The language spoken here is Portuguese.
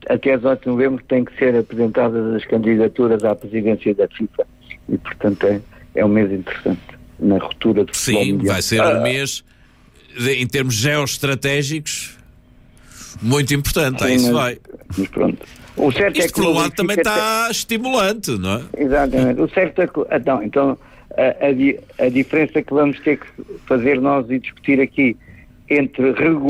até 18 de novembro têm que ser apresentadas as candidaturas à presidência da FIFA. E, portanto, é um mês interessante na ruptura do futebol mundial. Sim, vai ser um mês, em termos geoestratégicos, muito importante. Sim, Isso vai. Mas pronto. O certo Isto, é que por um lado, também está estimulante, não é? Exatamente. O certo é que... Então a diferença que vamos ter que fazer nós e discutir aqui entre